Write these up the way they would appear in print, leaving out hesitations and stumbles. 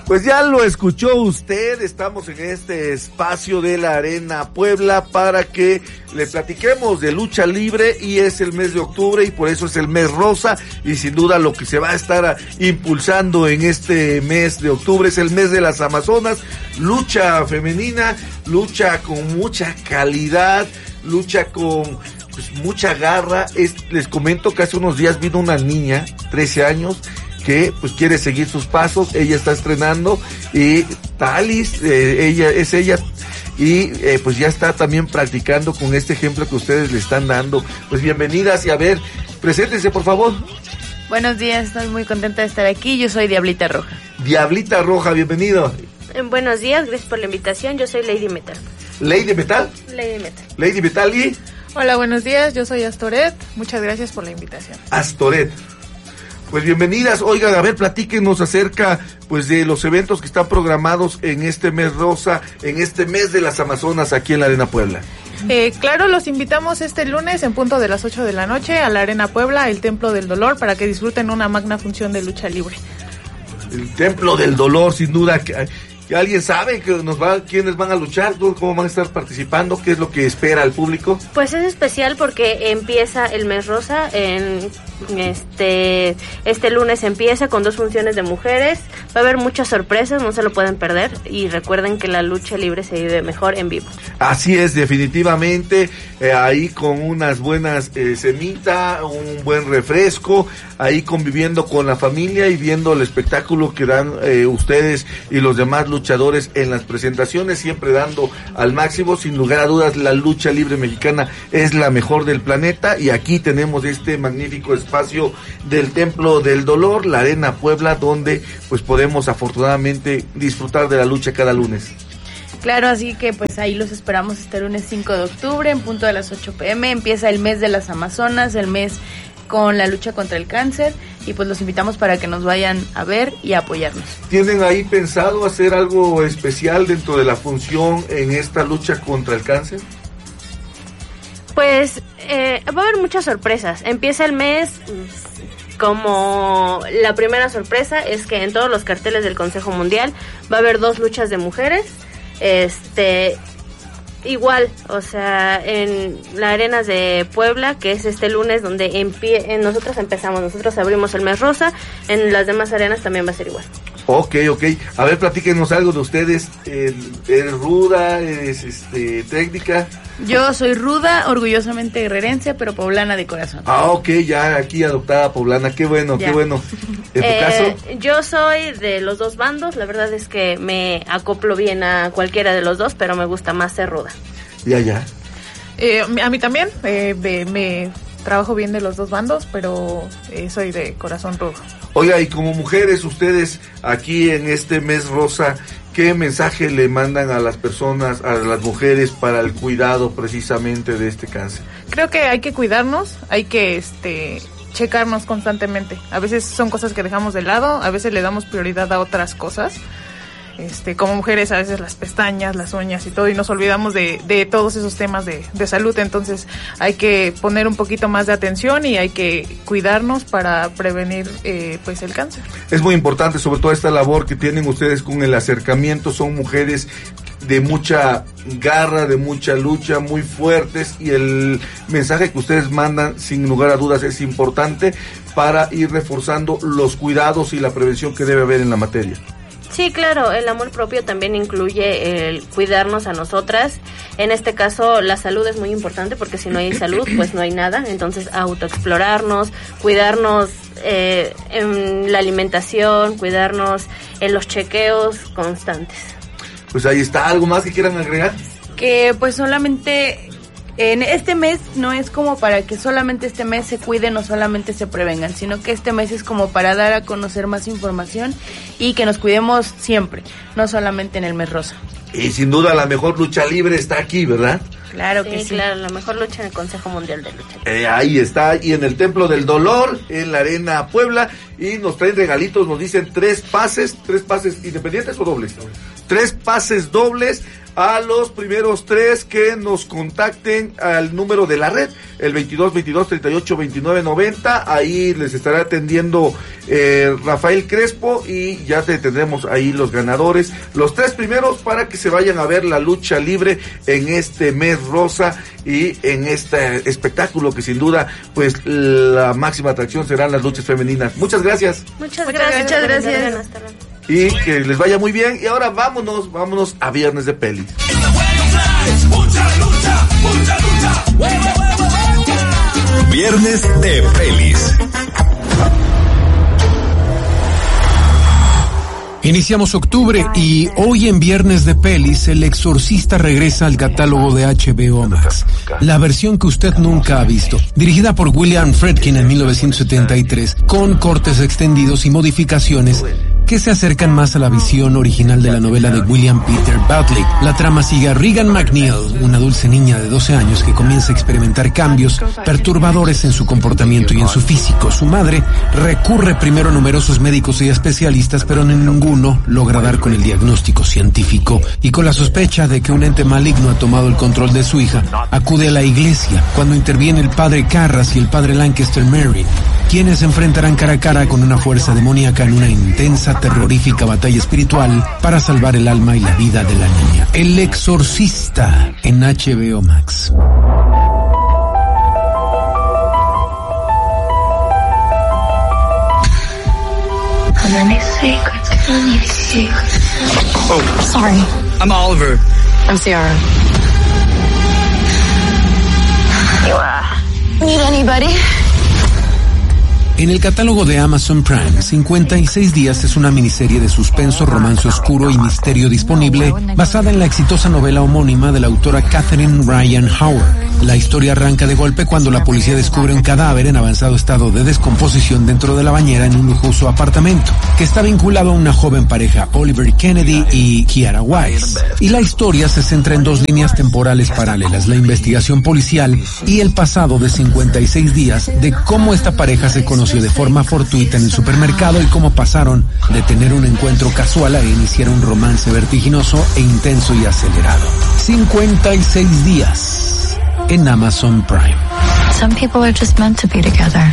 Pues ya lo escuchó usted, estamos en este espacio de la Arena Puebla para que le platiquemos de lucha libre y es el mes de octubre y por eso es el mes rosa y sin duda lo que se va a estar impulsando en este mes de octubre es el mes de las Amazonas, lucha femenina, lucha con mucha calidad, lucha con mucha garra. Les comento que hace unos días vino una niña, 13 años, que pues quiere seguir sus pasos, ella está estrenando y Talis, ella y pues ya está también practicando con este ejemplo que ustedes le están dando. Pues bienvenidas y a ver, preséntense por favor. Buenos días, estoy muy contenta de estar aquí, yo soy Diablita Roja. Diablita Roja, bienvenido. Buenos días, gracias por la invitación, yo soy Lady Metal. ¿Lady Metal? Lady Metal. Lady Metal y... Hola, buenos días, yo soy Astoret, muchas gracias por la invitación. Astoret. Pues bienvenidas, oigan, a ver, platíquenos acerca pues de los eventos que están programados en este mes rosa, en este mes de las Amazonas aquí en la Arena Puebla. Claro, los invitamos este lunes en punto de las 8 de la noche a la Arena Puebla, el Templo del Dolor, para que disfruten una magna función de lucha libre. El Templo del Dolor, sin duda, que ¿alguien sabe quiénes van a luchar? ¿Cómo van a estar participando? ¿Qué es lo que espera el público? Pues es especial porque empieza el mes rosa, este lunes empieza con 2 funciones de mujeres, va a haber muchas sorpresas, no se lo pueden perder y recuerden que la lucha libre se vive mejor en vivo. Así es, definitivamente, ahí con unas buenas semitas, un buen refresco, ahí conviviendo con la familia y viendo el espectáculo que dan ustedes y los demás luchadores en las presentaciones, siempre dando al máximo. Sin lugar a dudas, la lucha libre mexicana es la mejor del planeta y aquí tenemos este magnífico espacio del Templo del Dolor, la Arena Puebla, donde pues podemos afortunadamente disfrutar de la lucha cada lunes. Claro, así que pues ahí los esperamos este lunes 5 de octubre en punto de las 8 p.m. Empieza el mes de las Amazonas, el mes con la lucha contra el cáncer y pues los invitamos para que nos vayan a ver y a apoyarnos. ¿Tienen ahí pensado hacer algo especial dentro de la función en esta lucha contra el cáncer? Pues va a haber muchas sorpresas. Empieza el mes, como la primera sorpresa es que en todos los carteles del Consejo Mundial va a haber 2 luchas de mujeres. Igual, o sea, en la Arenas de Puebla, que es este lunes donde nosotros abrimos el mes rosa, en las demás arenas también va a ser igual. Ok, a ver, platíquenos algo de ustedes. ¿Eres ruda? ¿Eres técnica? Yo soy ruda, orgullosamente guerrerense, pero poblana de corazón. Ok, ya aquí adoptada poblana, qué bueno, ya. Qué bueno. ¿En tu caso? Yo soy de los 2 bandos, la verdad es que me acoplo bien a cualquiera de los 2, pero me gusta más ser ruda. Ya. A mí también, me trabajo bien de los 2 bandos, pero soy de corazón rudo. Oiga, y como mujeres, ustedes aquí en este mes rosa, ¿qué mensaje le mandan a las personas, a las mujeres para el cuidado precisamente de este cáncer? Creo que hay que cuidarnos, hay que checarnos constantemente. A veces son cosas que dejamos de lado, a veces le damos prioridad a otras cosas. Como mujeres a veces las pestañas, las uñas y todo, y nos olvidamos de todos esos temas de salud. Entonces hay que poner un poquito más de atención y hay que cuidarnos para prevenir pues el cáncer. Es muy importante, sobre todo esta labor que tienen ustedes con el acercamiento. Son mujeres de mucha garra, de mucha lucha, muy fuertes, y el mensaje que ustedes mandan sin lugar a dudas es importante para ir reforzando los cuidados y la prevención que debe haber en la materia. Sí, claro, el amor propio también incluye el cuidarnos a nosotras. En este caso, la salud es muy importante porque si no hay salud, pues no hay nada. Entonces, autoexplorarnos, cuidarnos en la alimentación, cuidarnos en los chequeos constantes. Pues ahí está. ¿Algo más que quieran agregar? Que pues solamente en este mes no es como para que solamente este mes se cuiden o solamente se prevengan, sino que este mes es como para dar a conocer más información y que nos cuidemos siempre, no solamente en el mes rosa. Y sin duda la mejor lucha libre está aquí, ¿verdad? Claro que sí. Claro, la mejor lucha en el Consejo Mundial de Lucha Libre. Ahí está, y en el Templo del Dolor, en la Arena Puebla, y nos traen regalitos, nos dicen 3 pases independientes o dobles. 3 pases dobles a los primeros 3 que nos contacten al número de la red, el 22-22-38-29-90. Ahí les estará atendiendo Rafael Crespo y ya tendremos ahí los ganadores, los 3 primeros, para que se vayan a ver la lucha libre en este mes rosa y en este espectáculo que sin duda pues la máxima atracción serán las luchas femeninas. Muchas gracias. Muchas gracias. Y que les vaya muy bien. Y ahora vámonos a Viernes de Pelis. Viernes de Pelis. Iniciamos octubre y hoy en Viernes de Pelis, El Exorcista regresa al catálogo de HBO Max. La versión que usted nunca ha visto. Dirigida por William Friedkin en 1973, con cortes extendidos y modificaciones que se acercan más a la visión original de la novela de William Peter Bradley. La trama sigue a Regan McNeil, una dulce niña de 12 años que comienza a experimentar cambios perturbadores en su comportamiento y en su físico. Su madre recurre primero a numerosos médicos y especialistas, pero ninguno logra dar con el diagnóstico científico, y con la sospecha de que un ente maligno ha tomado el control de su hija, acude a la iglesia, cuando interviene el padre Carras y el padre Lancaster Merry, quienes se enfrentarán cara a cara con una fuerza demoníaca en una intensa, terrorífica batalla espiritual para salvar el alma y la vida de la niña. El Exorcista en HBO Max. Oh, sorry. I'm Oliver. I'm Ciara. Need anybody? En el catálogo de Amazon Prime, 56 días es una miniserie de suspenso, romance oscuro y misterio disponible, basada en la exitosa novela homónima de la autora Catherine Ryan Howard. La historia arranca de golpe cuando la policía descubre un cadáver en avanzado estado de descomposición dentro de la bañera en un lujoso apartamento, que está vinculado a una joven pareja, Oliver Kennedy y Kiara Weiss. Y la historia se centra en 2 líneas temporales paralelas, la investigación policial y el pasado de 56 días de cómo esta pareja se conoció de forma fortuita en el supermercado y cómo pasaron de tener un encuentro casual a iniciar un romance vertiginoso e intenso y acelerado. 56 días en Amazon Prime. Some people are just meant to be together.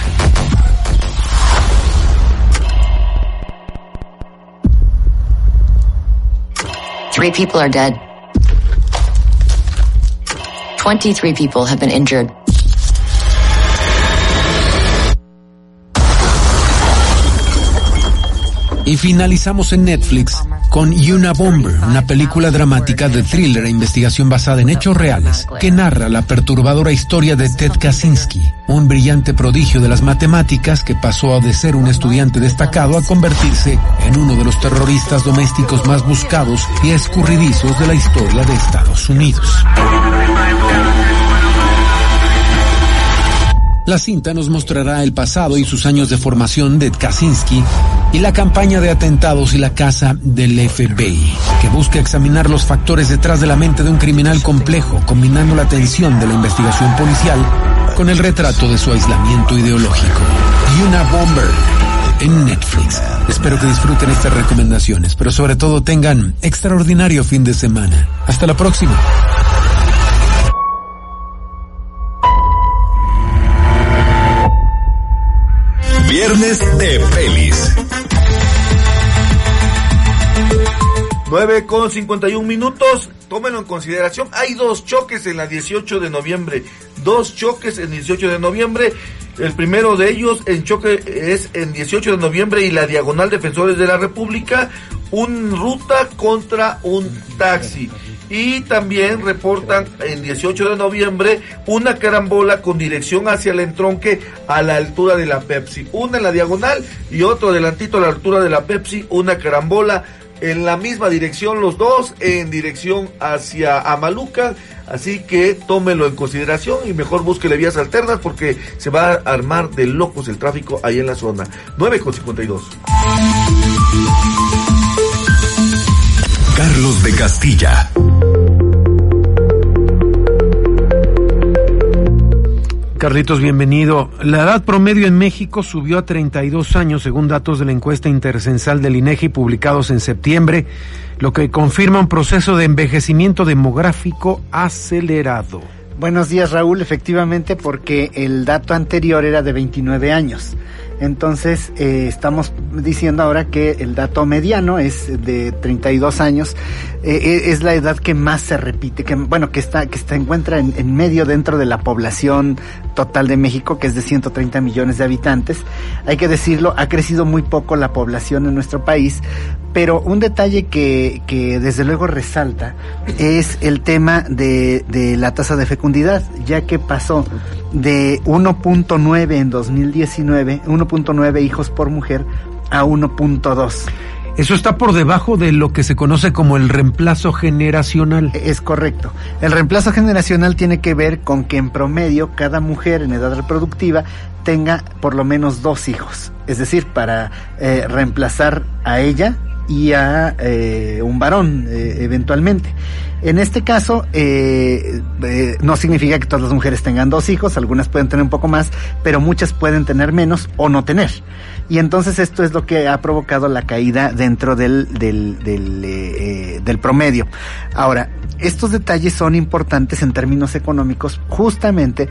Three people are dead. 23 people have been injured. Y finalizamos en Netflix con Unabomber, una película dramática de thriller e investigación basada en hechos reales, que narra la perturbadora historia de Ted Kaczynski, un brillante prodigio de las matemáticas que pasó de ser un estudiante destacado a convertirse en uno de los terroristas domésticos más buscados y escurridizos de la historia de Estados Unidos. La cinta nos mostrará el pasado y sus años de formación de Kaczynski y la campaña de atentados y la caza del FBI, que busca examinar los factores detrás de la mente de un criminal complejo, combinando la tensión de la investigación policial con el retrato de su aislamiento ideológico. Unabomber en Netflix. Espero que disfruten estas recomendaciones, pero sobre todo tengan extraordinario fin de semana. Hasta la próxima. Viernes de Pelis. 9:51. Tómenlo en consideración. Hay 2 choques en la 18 de noviembre. 2 choques en 18 de noviembre. El primero de ellos en choque es en 18 de noviembre y la Diagonal Defensores de la República. Un ruta contra un taxi. Y también reportan en 18 de noviembre una carambola con dirección hacia el entronque a la altura de la Pepsi. Una en la diagonal y otro adelantito a la altura de la Pepsi, una carambola en la misma dirección, los dos en dirección hacia Amalucan. Así que tómelo en consideración y mejor búsquele vías alternas porque se va a armar de locos el tráfico ahí en la zona. 9:52. Carlos de Castilla. Carlitos, bienvenido. La edad promedio en México subió a 32 años, según datos de la encuesta intercensal del INEGI publicados en septiembre, lo que confirma un proceso de envejecimiento demográfico acelerado. Buenos días, Raúl. Efectivamente, porque el dato anterior era de 29 años. Entonces, estamos diciendo ahora que el dato mediano es de 32 años. Es la edad que más se repite, que encuentra en medio dentro de la población total de México, que es de 130 millones de habitantes. Hay que decirlo, ha crecido muy poco la población en nuestro país, pero un detalle que desde luego resalta es el tema de la tasa de fecundidad, ya que pasó de 1.9 en 2019, 1.9 hijos por mujer, a 1.2. Eso está por debajo de lo que se conoce como el reemplazo generacional. Es correcto. El reemplazo generacional tiene que ver con que en promedio cada mujer en edad reproductiva tenga por lo menos 2 hijos. Es decir, para reemplazar a ella y a un varón eventualmente. En este caso, no significa que todas las mujeres tengan 2 hijos, algunas pueden tener un poco más, pero muchas pueden tener menos o no tener. Y entonces esto es lo que ha provocado la caída dentro del promedio. Ahora, estos detalles son importantes en términos económicos justamente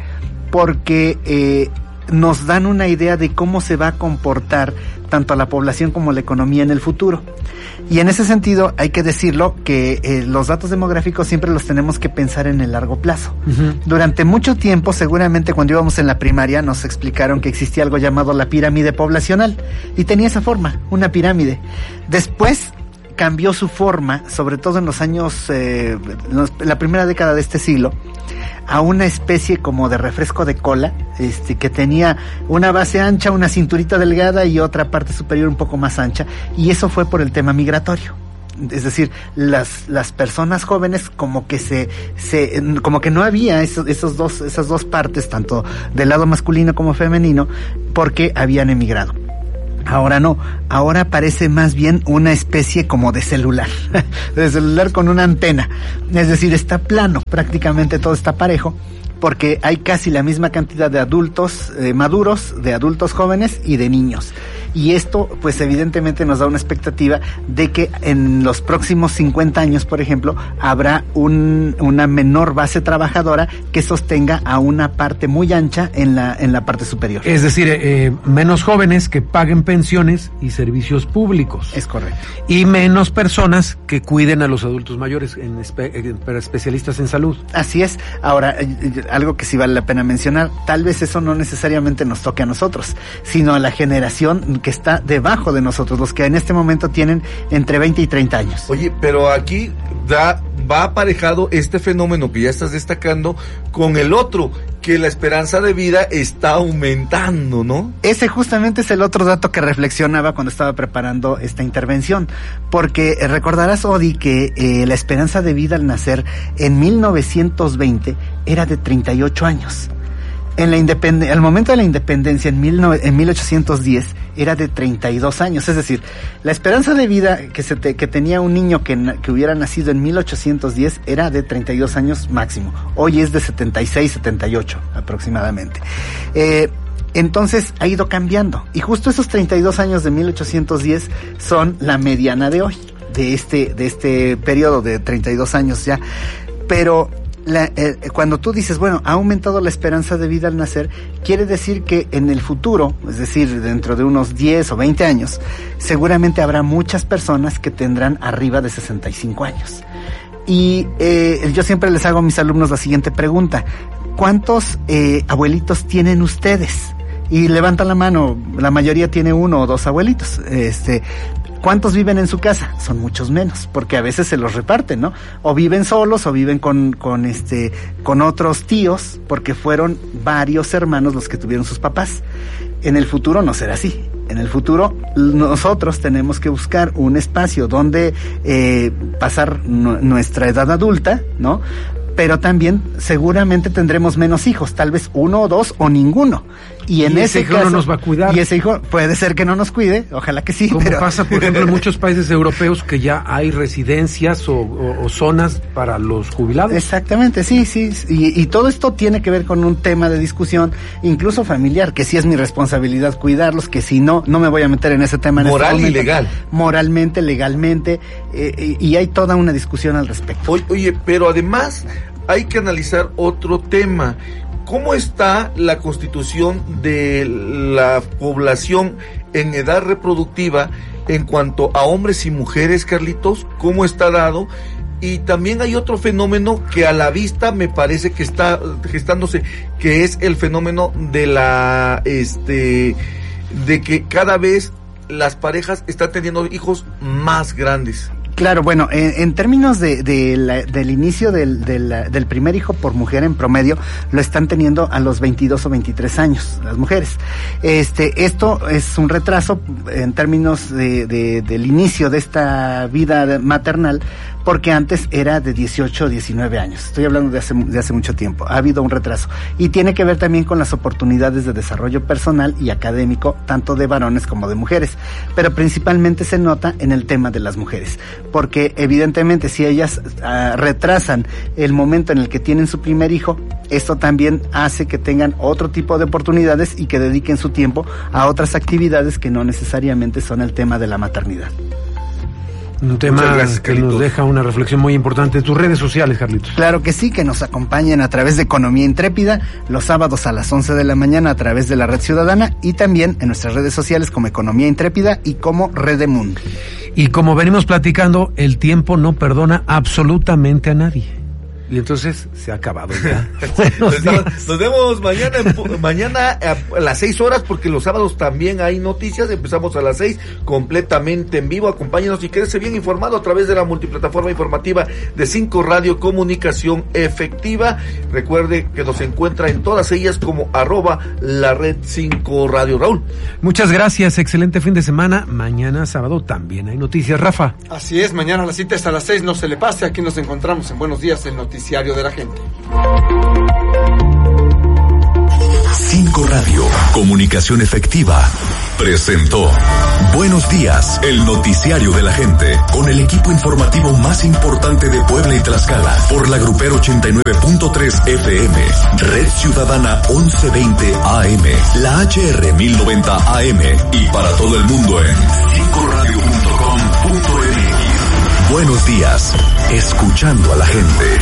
porque nos dan una idea de cómo se va a comportar tanto la población como la economía en el futuro. Y en ese sentido hay que decirlo que los datos demográficos siempre los tenemos que pensar en el largo plazo. Uh-huh. Durante mucho tiempo, seguramente cuando íbamos en la primaria, nos explicaron que existía algo llamado la pirámide poblacional, y tenía esa forma, una pirámide. Después cambió su forma, sobre todo en los años, la primera década de este siglo, a una especie como de refresco de cola, que tenía una base ancha, una cinturita delgada y otra parte superior un poco más ancha, y eso fue por el tema migratorio. Es decir, las personas jóvenes como que como que no había esas dos partes, tanto del lado masculino como femenino, porque habían emigrado. Ahora no, ahora parece más bien una especie como de celular con una antena. Es decir, está plano, prácticamente todo está parejo, porque hay casi la misma cantidad de adultos maduros, de adultos jóvenes y de niños. Y esto, pues evidentemente nos da una expectativa de que en los próximos 50 años, por ejemplo, habrá una menor base trabajadora que sostenga a una parte muy ancha en la parte superior. Es decir, menos jóvenes que paguen pensiones y servicios públicos. Es correcto. Y menos personas que cuiden a los adultos mayores, para especialistas en salud. Así es. Ahora, algo que sí vale la pena mencionar, tal vez eso no necesariamente nos toque a nosotros, sino a la generación que está debajo de nosotros, los que en este momento tienen entre 20 y 30 años. Oye, pero aquí va aparejado este fenómeno que ya estás destacando con el otro, que la esperanza de vida está aumentando, ¿no? Ese justamente es el otro dato que reflexionaba cuando estaba preparando esta intervención, porque recordarás, Odi, que la esperanza de vida al nacer en 1920 era de 38 años. Al momento de la independencia, en 1810, era de 32 años. Es decir, la esperanza de vida que tenía un niño que hubiera nacido en 1810 era de 32 años máximo. Hoy es de 76, 78 aproximadamente. Entonces ha ido cambiando. Y justo esos 32 años de 1810 son la mediana de hoy, de este periodo de 32 años ya. Pero cuando tú dices, bueno, ha aumentado la esperanza de vida al nacer, quiere decir que en el futuro, es decir, dentro de unos 10 o 20 años, seguramente habrá muchas personas que tendrán arriba de 65 años. Y yo siempre les hago a mis alumnos la siguiente pregunta: ¿cuántos abuelitos tienen ustedes? Y levantan la mano, la mayoría tiene 1 o 2 abuelitos. ¿Cuántos viven en su casa? Son muchos menos, porque a veces se los reparten, ¿no? O viven solos, o viven con otros tíos, porque fueron varios hermanos los que tuvieron sus papás. En el futuro no será así. En el futuro nosotros tenemos que buscar un espacio donde pasar nuestra edad adulta, ¿no? Pero también seguramente tendremos menos hijos, tal vez 1 o 2 o ninguno. Y en ese hijo caso no nos va a cuidar. Y ese hijo puede ser que no nos cuide, ojalá que sí. Como pero pasa, por ejemplo, en muchos países europeos que ya hay residencias o zonas para los jubilados. Exactamente, sí. Y todo esto tiene que ver con un tema de discusión, incluso familiar, que sí es mi responsabilidad cuidarlos, que si no me voy a meter en ese tema. Moral y legal. Moralmente, legalmente, y hay toda una discusión al respecto. Oye, pero además hay que analizar otro tema. ¿Cómo está la constitución de la población en edad reproductiva en cuanto a hombres y mujeres, Carlitos? ¿Cómo está dado? Y también hay otro fenómeno que a la vista me parece que está gestándose, que es el fenómeno de de que cada vez las parejas están teniendo hijos más grandes. Claro, bueno, en términos del inicio del primer hijo por mujer en promedio, lo están teniendo a los 22 o 23 años, las mujeres. Esto es un retraso en términos del inicio de esta vida maternal, porque antes era de 18 o 19 años. Estoy hablando de hace mucho tiempo. Ha habido un retraso. Y tiene que ver también con las oportunidades de desarrollo personal y académico, tanto de varones como de mujeres. Pero principalmente se nota en el tema de las mujeres. Porque evidentemente si ellas retrasan el momento en el que tienen su primer hijo, esto también hace que tengan otro tipo de oportunidades y que dediquen su tiempo a otras actividades que no necesariamente son el tema de la maternidad. Un tema que nos deja una reflexión muy importante. Tus redes sociales, Carlitos. Claro que sí, que nos acompañen a través de Economía Intrépida los sábados a las 11 de la mañana a través de la Red Ciudadana y también en nuestras redes sociales como Economía Intrépida y como Redemund. Y como venimos platicando, el tiempo no perdona absolutamente a nadie. Y entonces se ha acabado ya. Nos vemos mañana a las 6 horas, porque los sábados también hay noticias. Empezamos a las 6 completamente en vivo. Acompáñenos y quédese bien informado a través de la multiplataforma informativa de 5 Radio Comunicación Efectiva. Recuerde que nos encuentra en todas ellas como @la red 5 Radio. Raúl. Muchas gracias, excelente fin de semana. Mañana sábado también hay noticias, Rafa. Así es, mañana la cita es a las 6, no se le pase. Aquí nos encontramos en Buenos Días, el noticiario de la gente. 5 Radio, comunicación efectiva, presentó Buenos Días, el noticiario de la gente, con el equipo informativo más importante de Puebla y Tlaxcala, por la Grupero 89.3 FM, Red Ciudadana 1120 AM, la HR 1090 AM, y para todo el mundo en 5radio.com.mx. Buenos días, escuchando a la gente.